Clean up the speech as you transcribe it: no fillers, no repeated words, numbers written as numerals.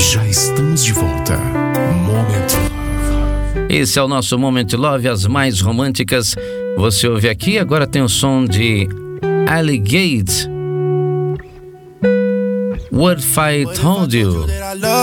Já estamos de volta. Moment Love. Esse é o nosso Moment Love, as mais românticas. Você ouve aqui, agora tem o som de Alligator. What If I Told You?